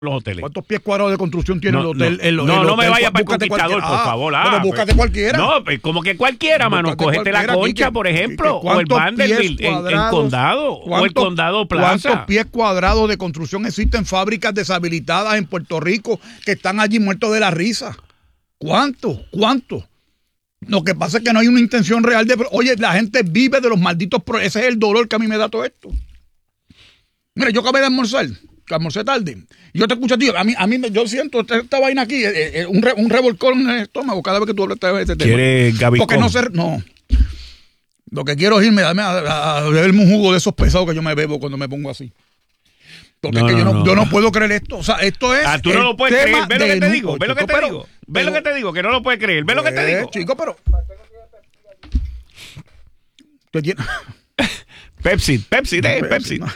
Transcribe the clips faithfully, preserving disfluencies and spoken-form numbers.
los hoteles. ¿Cuántos pies cuadrados de construcción tiene no, el hotel? No, el, no, el no hotel, me vaya para el búscate Conquistador, por ah, favor. Ah, pero búscate pues, cualquiera. No, pues como que cualquiera, mano. Búscate Cógete la Concha, que, por ejemplo, que, o el Vanderbilt en, en Condado, o el Condado Plaza. ¿Cuántos pies cuadrados de construcción existen fábricas deshabilitadas en Puerto Rico que están allí muertos de la risa? ¿Cuántos? ¿Cuántos? Lo que pasa es que no hay una intención real de... Oye, la gente vive de los malditos... Pro... Ese es el dolor que a mí me da todo esto. Mira, yo acabé de almorzar, que almorcé tarde. Y yo te escucho, tío, a mí, a mí yo siento esta, esta vaina aquí, eh, eh, un, re, un revolcón en el estómago cada vez que tú hablas de este tema. ¿Quieres Gabicón? Porque no sé... No. Lo que quiero es irme a, a, a beberme un jugo de esos pesados que yo me bebo cuando me pongo así. Porque no, es que no, yo, no, no. yo no puedo creer esto. O sea, esto es. Ah, tú no lo puedes creer. Ve lo que te digo. Ve lo que te pero, digo. Ve pero, lo que te digo, que no lo puedes creer. Ve lo que te digo. Chico, pero. Pepsi, Pepsi, de, Pepsi. No.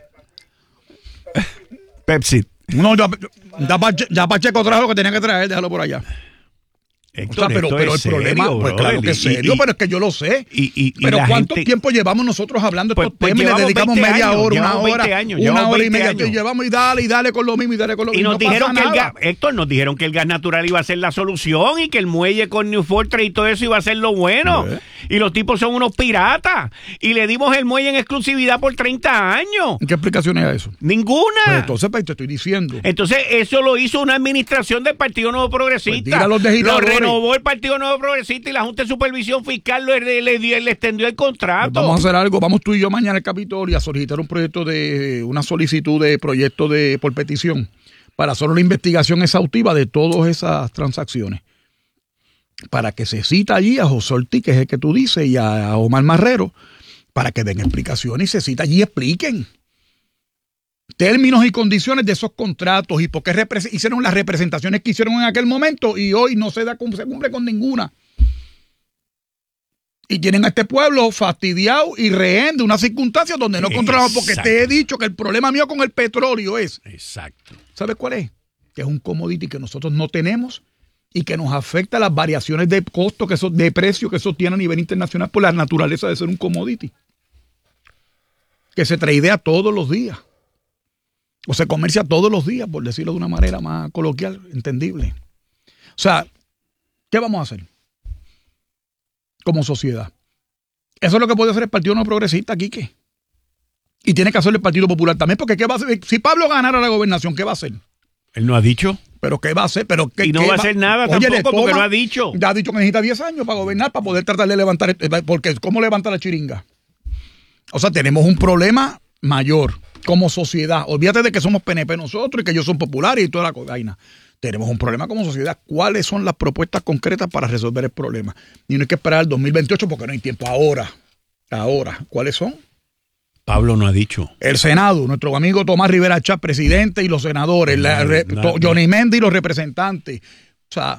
Pepsi. No, ya, ya, ya Pacheco trajo lo que tenía que traer, déjalo por allá. Héctor, o sea, pero, pero el serio, problema, pues brother, claro que es serio, y, pero es que yo lo sé. Y, y, pero y ¿cuánto gente, tiempo llevamos nosotros hablando de pues, estos pues temas? Le dedicamos media años, hora, una hora, años, una hora y media. Años. Y llevamos y dale, y dale con lo mismo, y dale con lo mismo. Y nos no dijeron pasa que nada. el gas, Héctor, nos dijeron que el gas natural iba a ser la solución y que el muelle con New Fortress y todo eso iba a ser lo bueno. ¿Eh? Y los tipos son unos piratas. Y le dimos el muelle en exclusividad por treinta años. ¿Qué explicación es eso? Ninguna. Pues entonces, pues, te estoy diciendo. Entonces, eso lo hizo una administración del Partido Nuevo Progresista. Pues lo renovó el Partido Nuevo Progresista y la Junta de Supervisión Fiscal le, le, le, le extendió el contrato. Pues vamos a hacer algo. Vamos tú y yo mañana al Capitolio a solicitar un proyecto de, una solicitud de proyecto de por petición para hacer una investigación exhaustiva de todas esas transacciones. Para que se cita allí a José Ortiz, que es el que tú dices, y a Omar Marrero, para que den explicaciones y se cita allí y expliquen términos y condiciones de esos contratos y por qué hicieron las representaciones que hicieron en aquel momento y hoy no se da se cumple con ninguna. Y tienen a este pueblo fastidiado y rehén de una circunstancia donde no controlamos, porque te he dicho que el problema mío con el petróleo es, exacto, ¿sabes cuál es? Que es un commodity que nosotros no tenemos y que nos afecta las variaciones de costo, que eso, de precio que eso tiene a nivel internacional por la naturaleza de ser un commodity. Que se tradea todos los días. O se comercia todos los días, por decirlo de una manera más coloquial, entendible. O sea, ¿qué vamos a hacer como sociedad? Eso es lo que puede hacer el Partido No Progresista, Quique. Y tiene que hacerlo el Partido Popular también, porque ¿qué va a hacer? Si Pablo ganara la gobernación, ¿qué va a hacer? Él no ha dicho. ¿Pero qué va a hacer? ¿Pero qué, y no qué va a hacer nada Oye, tampoco toma, porque no ha dicho. Ya ha dicho que necesita diez años para gobernar, para poder tratar de levantar, porque ¿cómo levanta la chiringa? O sea, tenemos un problema mayor como sociedad. Olvídate de que somos P N P nosotros y que ellos son populares y toda la vaina. Tenemos un problema como sociedad. ¿Cuáles son las propuestas concretas para resolver el problema? Y no hay que esperar al dos mil veintiocho porque no hay tiempo. Ahora, ahora, ¿cuáles son? Pablo no ha dicho. El Senado, nuestro amigo Tomás Rivera Chat, presidente, y los senadores, no, la, re, no, Johnny no. Méndez y los representantes. O sea,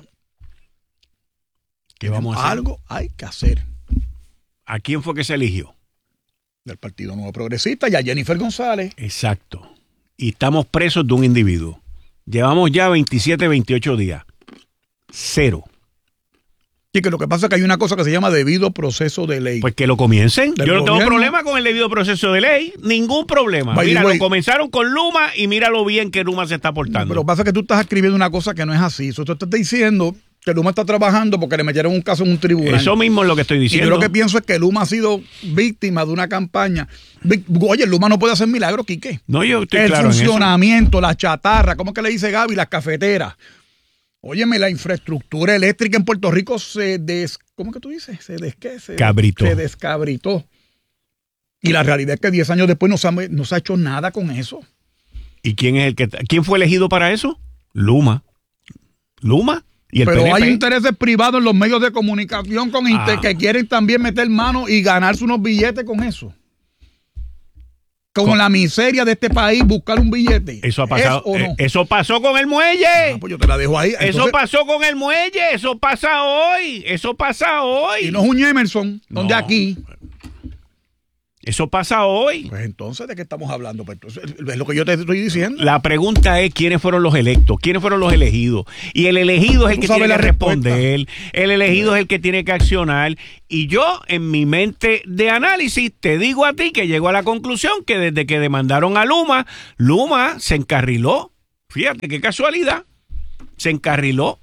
¿qué vamos a hacer? Algo hay que hacer. ¿A quién fue que se eligió? Del Partido Nuevo Progresista y a Jennifer González. Exacto. Y estamos presos de un individuo. Llevamos ya veintisiete, veintiocho días. Cero. Y que lo que pasa es que hay una cosa que se llama debido proceso de ley. Pues que lo comiencen. Yo no gobierno. tengo problema con el debido proceso de ley. Ningún problema. By mira, lo comenzaron con Luma y mira lo bien que Luma se está portando. Pero lo que pasa es que tú estás escribiendo una cosa que no es así. Eso te está diciendo que Luma está trabajando porque le metieron un caso en un tribunal. Eso mismo es lo que estoy diciendo. Y yo lo que pienso es que Luma ha sido víctima de una campaña. Oye, Luma no puede hacer milagros, Quique. No, yo estoy el claro en eso. El funcionamiento, la chatarra, ¿cómo que le dice Gaby? Las cafeteras. Óyeme, la infraestructura eléctrica en Puerto Rico se des... ¿Cómo que tú dices? Se des... ¿qué? Se, Cabritó. Se descabritó. Y la realidad es que diez años después no se, ha, no se ha hecho nada con eso. ¿Y quién es el que quién fue elegido para eso? Luma. Luma. ¿Y el Pero P N P? Hay intereses privados en los medios de comunicación con ah. inter, que quieren también meter mano y ganarse unos billetes con eso. Con, con la miseria de este país, buscar un billete. Eso ha pasado. ¿Es o no? Eso pasó con el muelle. No, pues yo te la dejo ahí. Entonces, eso pasó con el muelle. Eso pasa hoy. Eso pasa hoy. Y no es un Emerson, donde no. aquí. Eso pasa hoy. Pues entonces, ¿de qué estamos hablando? Pues entonces, es lo que yo te estoy diciendo. La pregunta es quiénes fueron los electos, quiénes fueron los elegidos. Y el elegido es el que tiene que responder, el elegido es el que tiene que accionar. Y yo, en mi mente de análisis, te digo a ti que llego a la conclusión que desde que demandaron a Luma, Luma se encarriló. Fíjate qué casualidad. Se encarriló.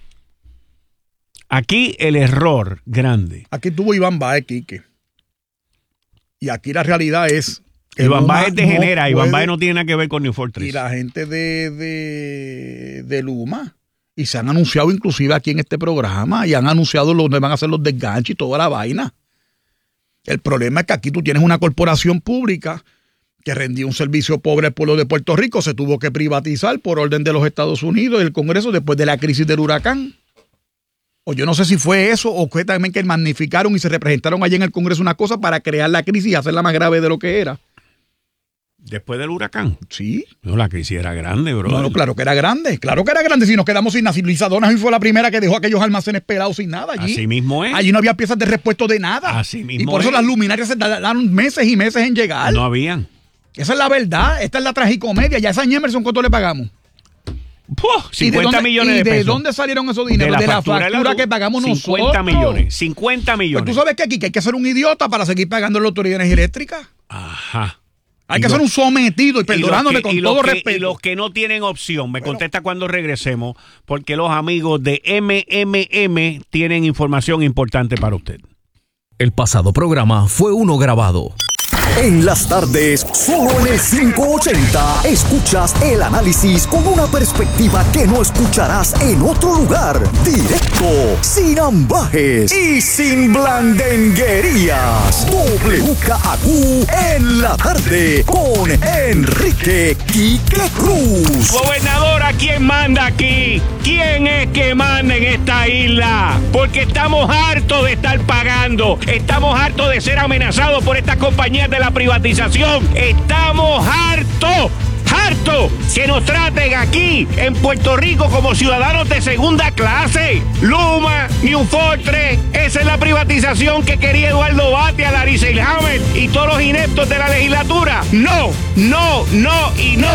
Aquí el error grande. Aquí tuvo Iván Báez, Quique. Y aquí la realidad es... Iván Báez degenera. No Iván Báez no tiene nada que ver con New Fortress. Y la gente de, de, de Luma. Y se han anunciado inclusive aquí en este programa. Y han anunciado donde van a hacer los desganches y toda la vaina. El problema es que aquí tú tienes una corporación pública que rendía un servicio pobre al pueblo de Puerto Rico. Se tuvo que privatizar por orden de los Estados Unidos y el Congreso después de la crisis del huracán. O yo no sé si fue eso o fue también que magnificaron y se representaron allí en el Congreso una cosa para crear la crisis y hacerla más grave de lo que era. Después del huracán. Sí. No, la crisis era grande, bro. No, no, claro que era grande. Claro que era grande. Si nos quedamos sin nada. Luisa Donahoe fue la primera que dejó aquellos almacenes pelados sin nada allí. Así mismo es. Allí no había piezas de repuesto de nada. Así mismo Y por eso es. las luminarias se tardaron meses y meses en llegar. No habían. Esa es la verdad. Esta es la tragicomedia. Ya a San Emerson, ¿cuánto le pagamos? Puh, cincuenta dónde, millones de ¿Y de pesos. dónde salieron esos dineros? De la, de la factura, factura que pagamos cincuenta nosotros. millones. cincuenta millones. Pues tú sabes que aquí que hay que ser un idiota para seguir pagando la Autoridad de Energía Eléctrica. Ajá. Hay y que los, ser un sometido y perdonándome y que, con y todo que, respeto. Y los que no tienen opción, me bueno, contesta cuando regresemos, porque los amigos de M M M tienen información importante para usted. El pasado programa fue uno grabado. En las tardes, solo en el cinco ochenta, escuchas el análisis con una perspectiva que no escucharás en otro lugar. Directo, sin ambajes y sin blandenguerías. W K A Q en la tarde con Enrique Quique Cruz. Gobernadora, ¿quién manda aquí? ¿Quién es que manda en esta isla? Porque estamos hartos de estar pagando. Estamos hartos de ser amenazados por estas compañías de la privatización. Estamos hartos, hartos que nos traten aquí en Puerto Rico como ciudadanos de segunda clase. Luma, New Fortress, esa es la privatización que quería Eduardo Batia, Larry Selhammer y todos los ineptos de la legislatura. No, no, no y no.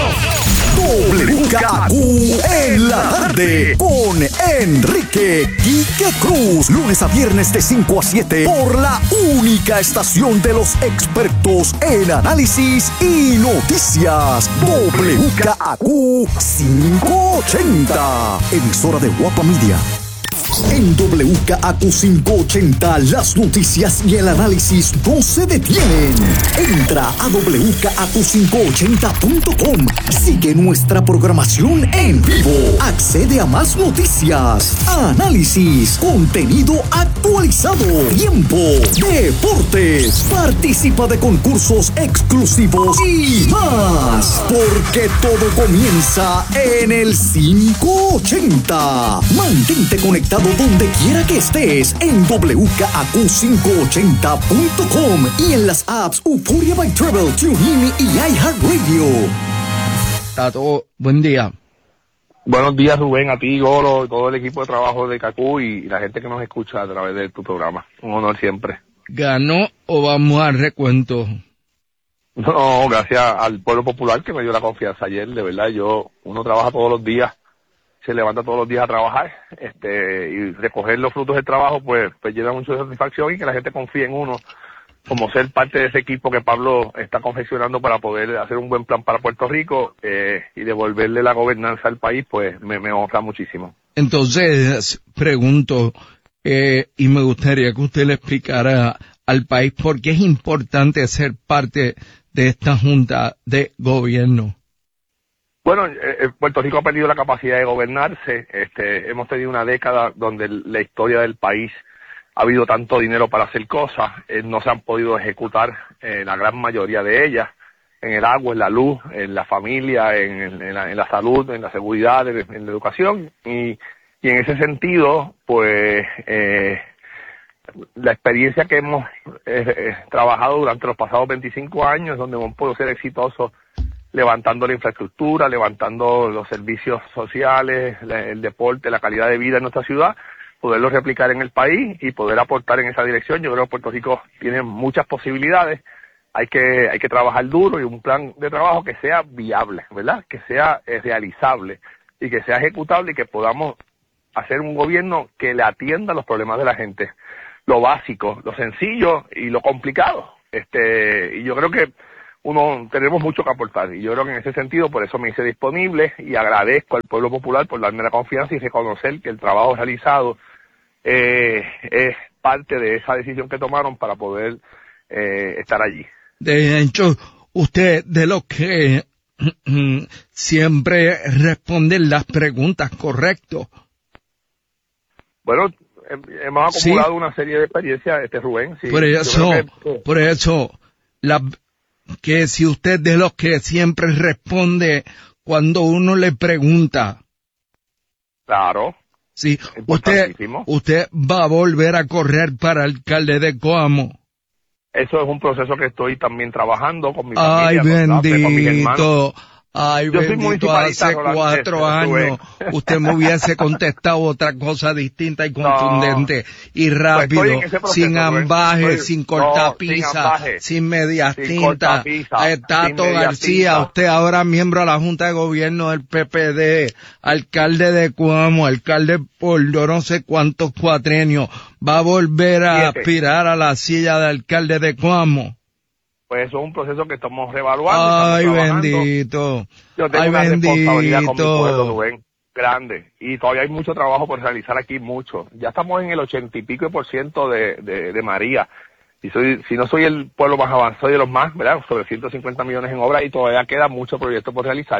W K A Q en la tarde con Enrique Quique Cruz. Lunes a viernes de cinco a siete por la única estación de los expertos en análisis y noticias. W K A Q quinientos ochenta. Emisora de Guapa Media. En W K A Q quinientos ochenta las noticias y el análisis no se detienen. Entra a W K A Q quinientos ochenta punto com. Sigue nuestra programación en vivo. Accede a más noticias, análisis, contenido actualizado, tiempo, deportes. Participa de concursos exclusivos y más. Porque todo comienza en el quinientos ochenta. Mantente conectado donde quiera que estés en W K A Q quinientos ochenta punto com y en las apps Euphoria by Travel, TuneIn y iHeartRadio. Tato, buen día. Buenos días, Rubén, a ti, Goro, todo el equipo de trabajo de C A C U y la gente que nos escucha a través de tu programa. Un honor siempre. ¿Ganó o vamos al recuento? No, gracias al pueblo popular que me dio la confianza ayer, de verdad. Yo, uno trabaja todos los días, se levanta todos los días a trabajar, este, y recoger los frutos del trabajo, pues, pues llena mucho de satisfacción y que la gente confíe en uno, como ser parte de ese equipo que Pablo está confeccionando para poder hacer un buen plan para Puerto Rico eh, y devolverle la gobernanza al país, pues me, me honra muchísimo. Entonces, pregunto, eh, y me gustaría que usted le explicara al país por qué es importante ser parte de esta Junta de Gobierno. Bueno, eh, Puerto Rico ha perdido la capacidad de gobernarse. Este, hemos tenido una década donde la historia del país ha habido tanto dinero para hacer cosas, eh, no se han podido ejecutar eh, la gran mayoría de ellas, en el agua, en la luz, en la familia, en, en, la, en la salud, en la seguridad, en, en la educación, y, y en ese sentido, pues, eh, la experiencia que hemos eh, eh, trabajado durante los pasados veinticinco años, donde hemos podido ser exitosos levantando la infraestructura, levantando los servicios sociales, la, el deporte, la calidad de vida en nuestra ciudad, poderlo replicar en el país y poder aportar en esa dirección. Yo creo que Puerto Rico tiene muchas posibilidades. Hay que hay que trabajar duro y un plan de trabajo que sea viable, ¿verdad? Que sea eh, realizable y que sea ejecutable y que podamos hacer un gobierno que le atienda los problemas de la gente, lo básico, lo sencillo y lo complicado. Este, y yo creo que uno tenemos mucho que aportar y yo creo que en ese sentido por eso me hice disponible y agradezco al pueblo popular por darme la confianza y reconocer que el trabajo realizado eh, es parte de esa decisión que tomaron para poder eh, estar allí. De hecho, usted de lo que siempre responde las preguntas, ¿correcto? Bueno, hemos acumulado sí. una serie de experiencias, este Rubén. Sí, por eso, que, por eso, la, que si usted de los que siempre responde cuando uno le pregunta. Claro. Sí, usted, usted va a volver a correr para alcalde de Coamo. Eso es un proceso que estoy también trabajando con mi familia. Ay, bendito. Con mis hermanos. Ay, Yo bendito, hace cuatro eso, años usted me hubiese contestado otra cosa distinta y contundente no, y rápido, pues proceso, sin ambaje, estoy, sin cortapisa, no, sin, sin medias tintas. Tato García, tinta. Usted ahora miembro de la Junta de Gobierno del P P D, alcalde de Coamo, alcalde por yo no sé cuántos cuatrenios, va a volver a Siete. aspirar a la silla de alcalde de Coamo. Pues eso es un proceso que estamos reevaluando. Ay, estamos bendito. Yo tengo Ay, una bendito. responsabilidad con mi pueblo, Rubén, grande. Y todavía hay mucho trabajo por realizar aquí, mucho. Ya estamos en el ochenta y pico por ciento de, de, de María. Y soy, si no soy el pueblo más avanzado de los más, ¿verdad? Sobre ciento cincuenta millones en obra y todavía queda mucho proyecto por realizar.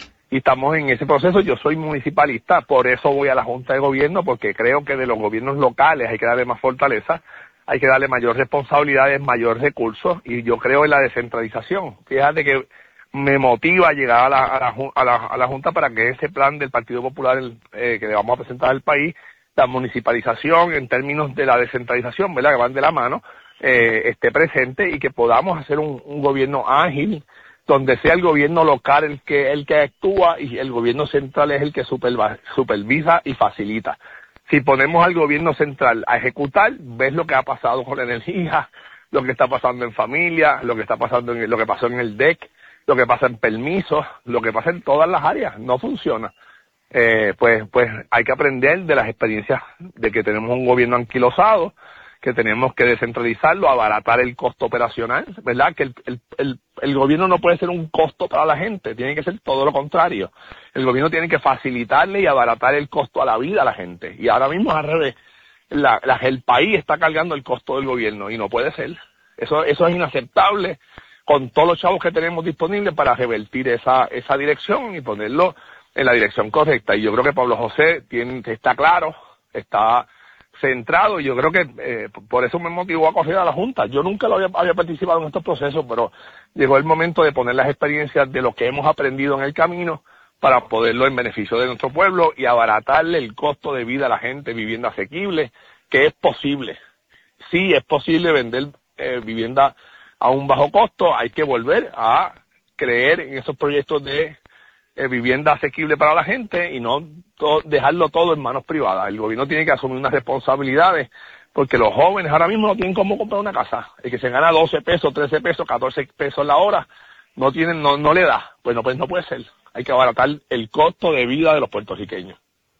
Y estamos en ese proceso. Yo soy municipalista, por eso voy a la Junta de Gobierno, porque creo que de los gobiernos locales hay que darle más fortaleza. Hay que darle mayor responsabilidades, mayor recursos, y yo creo en la descentralización. Fíjate que me motiva llegar a la, a la, a la, a la Junta para que ese plan del Partido Popular eh, que le vamos a presentar al país, la municipalización en términos de la descentralización, ¿verdad?, que van de la mano, eh, esté presente y que podamos hacer un, un gobierno ágil, donde sea el gobierno local el que, el que actúa y el gobierno central es el que supervisa y facilita. Si ponemos al gobierno central a ejecutar, ves lo que ha pasado con la energía, lo que está pasando en familia, lo que está pasando en lo que pasó en el D E C, lo que pasa en permisos, lo que pasa en todas las áreas, no funciona. Eh, pues, pues hay que aprender de las experiencias de que tenemos un gobierno anquilosado, que tenemos que descentralizarlo, abaratar el costo operacional, ¿verdad? Que el, el, el, el gobierno no puede ser un costo para la gente, tiene que ser todo lo contrario. El gobierno tiene que facilitarle y abaratar el costo a la vida a la gente. Y ahora mismo al revés, la, la, el país está cargando el costo del gobierno y no puede ser. Eso, eso es inaceptable con todos los chavos que tenemos disponibles para revertir esa, esa dirección y ponerlo en la dirección correcta. Y yo creo que Pablo José tiene, está claro, está centrado, y yo creo que eh, por eso me motivó a correr a la Junta. Yo nunca lo había, había participado en estos procesos, pero llegó el momento de poner las experiencias de lo que hemos aprendido en el camino para poderlo en beneficio de nuestro pueblo y abaratarle el costo de vida a la gente, vivienda asequible, que es posible. Sí, es posible vender eh, vivienda a un bajo costo, hay que volver a creer en esos proyectos de Eh, vivienda asequible para la gente y no to- dejarlo todo en manos privadas. El gobierno tiene que asumir unas responsabilidades porque los jóvenes ahora mismo no tienen cómo comprar una casa. El que se gana doce pesos, trece pesos, catorce pesos la hora, no tienen, no, no le da. Pues no, pues no puede ser. Hay que abaratar el costo de vida de los puertorriqueños.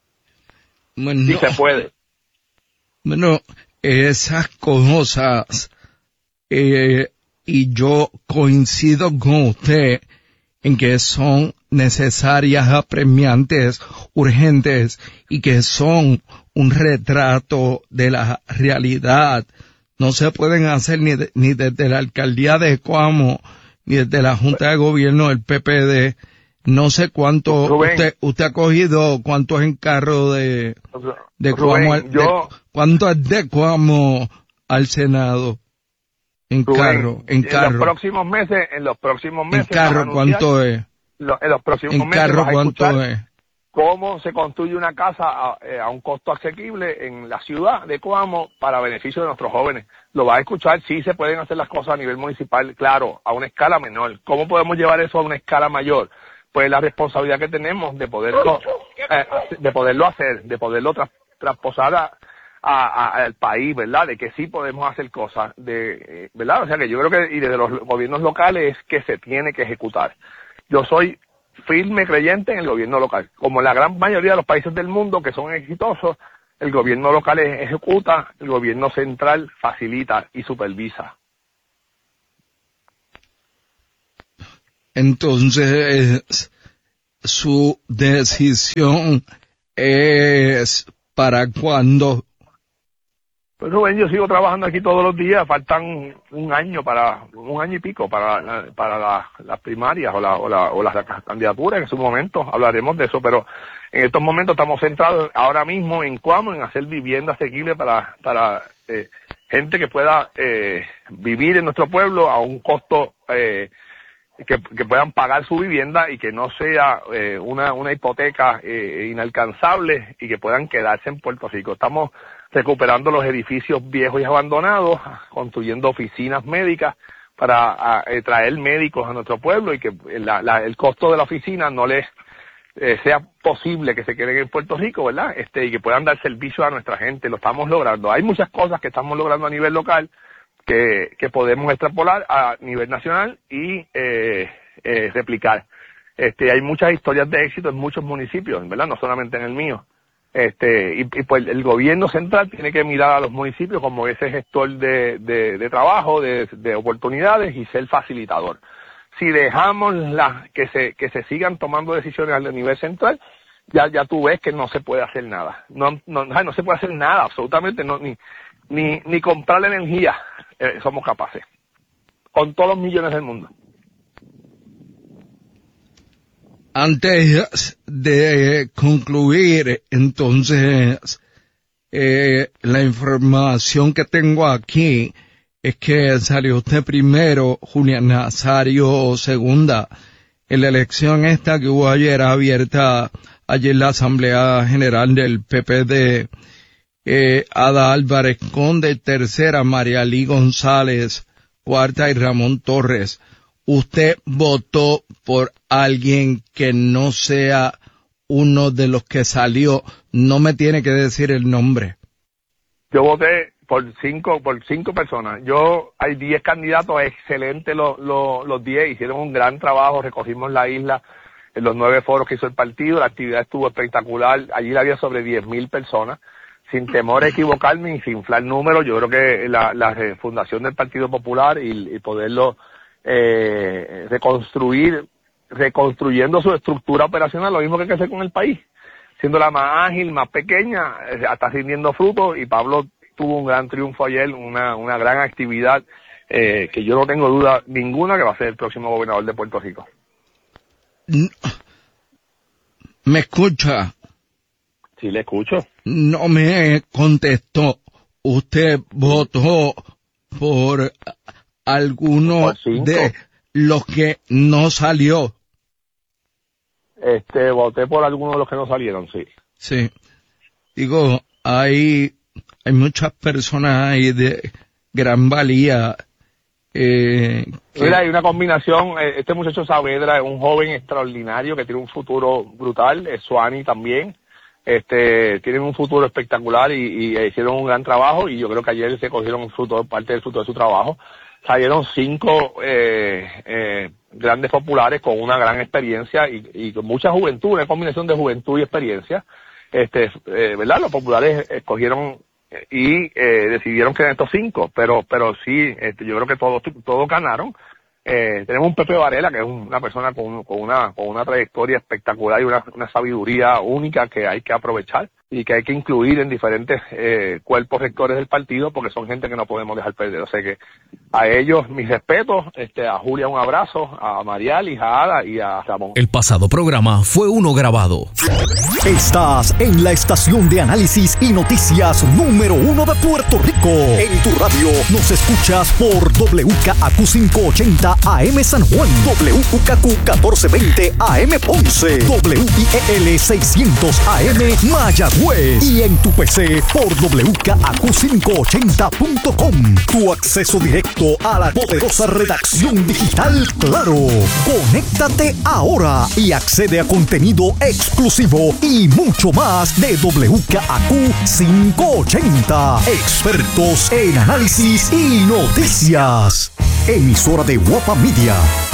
Bueno, sí se puede. Bueno, esas cosas, eh, y yo coincido con usted en que son necesarias, apremiantes, urgentes y que son un retrato de la realidad. No se pueden hacer ni, de, ni desde la alcaldía de Coamo ni desde la Junta de Gobierno del P P D. No sé cuánto Rubén, usted usted ha cogido, cuántos encarros de de Rubén, Coamo, de, yo, cuánto es de Coamo al Senado. En Rubén, carro, en carro. En los próximos meses, en los próximos meses. En carro, ¿cuánto es? Lo, en los próximos en meses carro, vas a ¿cuánto es? Cómo se construye una casa a, eh, a un costo asequible en la ciudad de Coamo para beneficio de nuestros jóvenes. Lo vas a escuchar, sí se pueden hacer las cosas a nivel municipal, claro, a una escala menor. ¿Cómo podemos llevar eso a una escala mayor? Pues la responsabilidad que tenemos de poderlo, eh, de poderlo hacer, de poderlo tras, trasposar a, A, a, al país, ¿verdad? De que sí podemos hacer cosas, de, ¿verdad? O sea que yo creo que, y desde los gobiernos locales es que se tiene que ejecutar. Yo soy firme creyente en el gobierno local. Como la gran mayoría de los países del mundo que son exitosos, el gobierno local ejecuta, el gobierno central facilita y supervisa. entonces su decisión es para cuándo. Pues Rubén, yo sigo trabajando aquí todos los días, faltan un año para, un año y pico para, para la, las primarias o, la, o, la, o las candidaturas. En su momento hablaremos de eso, pero en estos momentos estamos centrados ahora mismo en Cuamo, en hacer vivienda asequible para, para eh, gente que pueda eh, vivir en nuestro pueblo a un costo eh, que, que puedan pagar su vivienda y que no sea eh, una, una hipoteca eh, inalcanzable y que puedan quedarse en Puerto Rico. Estamos recuperando los edificios viejos y abandonados, construyendo oficinas médicas para a, a, traer médicos a nuestro pueblo y que la, la, el costo de la oficina no les eh, sea posible que se queden en Puerto Rico, ¿verdad? Este, y que puedan dar servicio a nuestra gente. Lo estamos logrando. Hay muchas cosas que estamos logrando a nivel local que, que podemos extrapolar a nivel nacional y eh, eh, replicar. Este, hay muchas historias de éxito en muchos municipios, ¿verdad? No solamente en el mío. Este, y, y pues el gobierno central tiene que mirar a los municipios como ese gestor de, de, de trabajo, de, de oportunidades y ser facilitador. Si dejamos la, que se, que se sigan tomando decisiones a nivel central, ya, ya tú ves que no se puede hacer nada. No, no, no se puede hacer nada, absolutamente no, ni, ni, ni comprar la energía, eh, somos capaces. Con todos los millones del mundo. Antes de concluir, entonces, eh, la información que tengo aquí es que salió usted primero, Julián Nazario segunda. En la elección esta que hubo ayer abierta, ayer la Asamblea General del P P D, eh, Ada Álvarez Conde, tercera, María Lee González, cuarta, y Ramón Torres. Usted votó por alguien que no sea uno de los que salió. No me tiene que decir el nombre. Yo voté por cinco, por cinco personas. Yo, hay diez candidatos, excelentes los, los, los diez, hicieron un gran trabajo, recogimos la isla en los nueve foros que hizo el partido, la actividad estuvo espectacular, allí había sobre diez mil personas, sin temor a equivocarme y sin inflar números. Yo creo que la, la fundación del Partido Popular y, y poderlo Eh, reconstruir, reconstruyendo su estructura operacional, lo mismo que hay que hacer con el país, siéndola más ágil, más pequeña, eh, hasta rindiendo frutos, y Pablo tuvo un gran triunfo ayer, una, una gran actividad, eh, que yo no tengo duda ninguna que va a ser el próximo gobernador de Puerto Rico. ¿Me escucha? Sí, le escucho. No me contestó. ¿Usted votó por alguno de los que no salió? Este, voté por algunos de los que no salieron, sí. Sí. Digo, hay, hay muchas personas ahí de gran valía. Eh, que... Mira, hay una combinación. Este muchacho Saavedra es un joven extraordinario que tiene un futuro brutal. Es Suani también. Este, tienen un futuro espectacular y, y hicieron un gran trabajo, y yo creo que ayer se cogieron un fruto, parte del fruto de su trabajo. Salieron cinco eh, eh, grandes populares con una gran experiencia y, y con mucha juventud, una combinación de juventud y experiencia. Este, eh, ¿verdad? Los populares escogieron y eh, decidieron que eran estos cinco, pero pero sí, este, yo creo que todos todos ganaron. Eh, tenemos un Pepe Varela, que es una persona con, con una con una trayectoria espectacular y una, una sabiduría única que hay que aprovechar y que hay que incluir en diferentes eh, cuerpos rectores del partido, porque son gente que no podemos dejar perder. O sea que a ellos mis respetos, este, a Julia un abrazo, a Marialis, a Ada y a Ramón. El pasado programa fue uno grabado. Estás en la estación de análisis y noticias número uno de Puerto Rico. En tu radio nos escuchas por W K A Q quinientos ochenta A M San Juan, W K Q catorce veinte A M Ponce, W I E L seiscientos A M Mayagüez, y en tu P C por W K A Q quinientos ochenta punto com. Tu acceso directo a la poderosa redacción digital Claro. Conéctate ahora y accede a contenido exclusivo y mucho más de W K A Q quinientos ochenta. Expertos en análisis y noticias. Emisora de Guapa Media.